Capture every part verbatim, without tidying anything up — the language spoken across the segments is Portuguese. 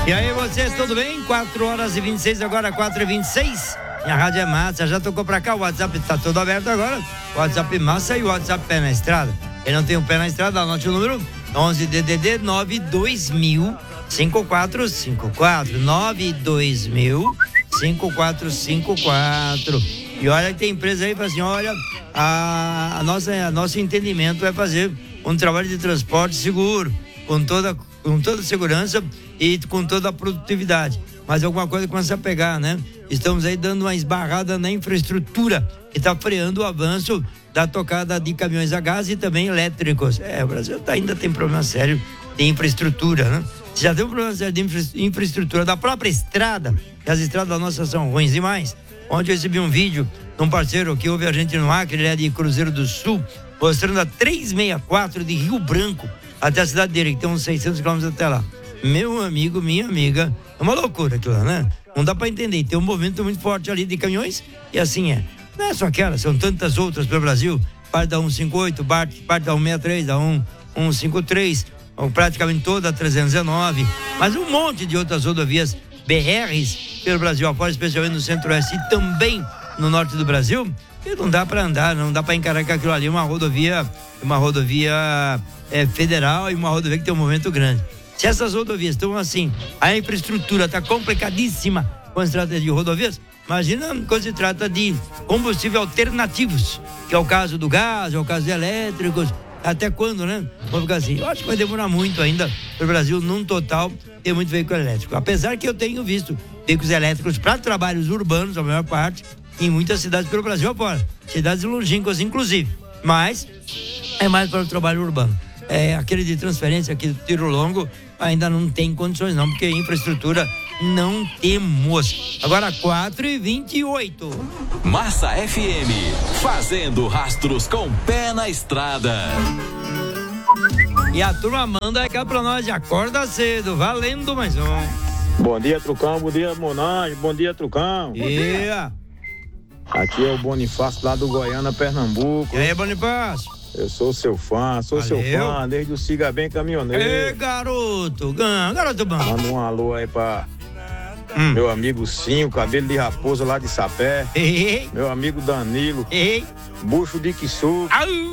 E aí, vocês, tudo bem? quatro horas e vinte e seis, agora quatro e vinte e seis. Minha rádio é massa, já tocou pra cá, o WhatsApp tá todo aberto agora. O WhatsApp massa e o WhatsApp pé na estrada. Quem não tem o pé na estrada, anote o número onze D D D nove dois mil cinco quatro cinco quatro. nove dois mil cinco quatro cinco quatro. E olha que tem empresa aí que fala assim, olha, a, a nossa, a nosso entendimento é fazer um trabalho de transporte seguro, com toda, com toda segurança e com toda a produtividade. Mas alguma coisa começa a pegar, né? Estamos aí dando uma esbarrada na infraestrutura que está freando o avanço da tocada de caminhões a gás e também elétricos. É, o Brasil tá, ainda tem problema sério de infraestrutura, né? Já tem um problema sério de infra, infraestrutura da própria estrada, que as estradas da nossa são ruins demais. Ontem eu recebi um vídeo de um parceiro que ouve a gente no Acre, ele é de Cruzeiro do Sul, mostrando a trezentos e sessenta e quatro de Rio Branco até a cidade dele, que tem uns seiscentos quilômetros até lá. Meu amigo, minha amiga, é uma loucura aquilo lá, né? Não dá pra entender, tem um movimento muito forte ali de caminhões e assim é. Não é só aquela, são tantas outras pelo Brasil, parte da cento e cinquenta e oito, parte, parte da cento e sessenta e três, da cento e cinquenta e três, praticamente toda a trezentos e dezenove, mas um monte de outras rodovias B Rs pelo Brasil afora, especialmente no centro-oeste e também no norte do Brasil, e não dá para andar, não dá para encarar que aquilo ali é uma rodovia, uma rodovia é, federal e uma rodovia que tem um movimento grande. Se essas rodovias estão assim, a infraestrutura está complicadíssima quando se trata de rodovias, imagina quando se trata de combustíveis alternativos, que é o caso do gás, é o caso de elétricos, até quando, né? Vamos ficar assim, eu acho que vai demorar muito ainda para o Brasil, num total, ter muito veículo elétrico. Apesar que eu tenho visto veículos elétricos para trabalhos urbanos, a maior parte, em muitas cidades pelo Brasil afora, cidades longínquas inclusive, mas é mais para o trabalho urbano. É, aquele de transferência, aquele de tiro longo, ainda não tem condições não, porque infraestrutura não temos. Agora quatro e vinte e oito. Massa F M, fazendo rastros com pé na estrada. E a turma manda cá pra nós, acorda cedo, valendo mais um. Bom dia, Trucão, bom dia, Monage, bom dia, Trucão. Bom dia. Aqui é o Bonifácio lá do Goiânia, Pernambuco. E aí, Bonifácio? Eu sou seu fã, sou Valeu. seu fã, desde o Siga Bem Caminhoneiro. Ei, garoto, garoto bom. Manda um alô aí pra hum. meu amigo Cinho, cabelo de raposa lá de Sapé. Ei. Meu amigo Danilo. Ei. Bucho de Quissu.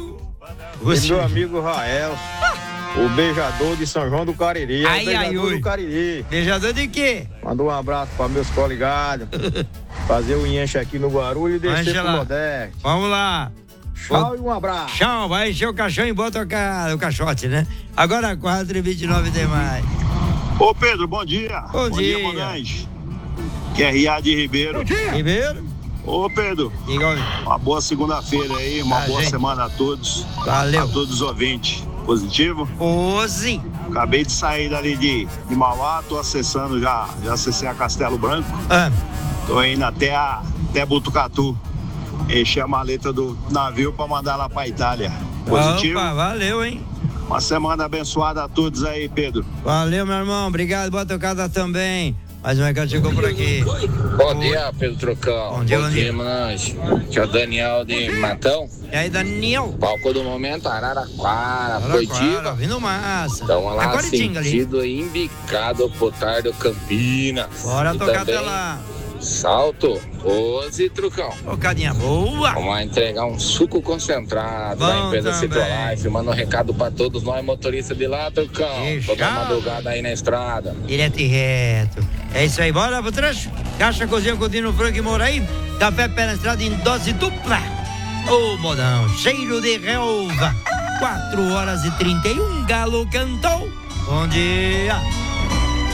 E meu amigo Rael. O beijador de São João do Cariri. Ai, o beijador ai, do Cariri. Beijador de quê? Manda um abraço pra meus coligados. Fazer o enche aqui no Guarulhos e descer pro Nordeste. Vamos lá. Tchau e um abraço. Tchau, vai encher o caixão e bota o, ca... o caixote, né? Agora quatro e vinte e nove tem mais. Ô Pedro, bom dia. Bom, bom dia, dia Monange. Que é R A de Ribeiro. Bom dia. Ribeiro. Ô Pedro, Igual. uma boa segunda-feira aí, uma ah, boa gente. semana a todos. Valeu. A todos os ouvintes. Positivo? Pose. Acabei de sair dali de, de Mauá, tô acessando já, já acessei a Castelo Branco. Ah. Tô indo até, a, até Butucatu. Encher a maleta do navio pra mandar lá pra Itália. Positivo? Opa, valeu, hein? Uma semana abençoada a todos aí, Pedro. Valeu, meu irmão. Obrigado, boa tocada também. Mais um recado chegou por aqui. Bom Oi. dia, Pedro Trocão. Bom dia, Bom dia, Manage. Aqui é o Daniel de Matão. E aí, Daniel? Palco do momento, Araraquara, Coitiva. Vindo massa. Estamos lá, Agora sentido embicado pro Tardo Campinas. Bora tocar até lá. Salto, Rose e Trucão. Tocadinha boa. Vamos entregar um suco concentrado Bom da empresa Citrolife. Manda um recado pra todos nós motoristas de lá, Trucão. Toda madrugada aí na estrada. Direto e reto. É isso aí, bora pro trecho. Caixa, cozinha, continua, frango e moraí. Café pé na estrada em dose dupla. Ô, modão, cheiro de relva. quatro horas e trinta e um, Galo cantou. Bom dia.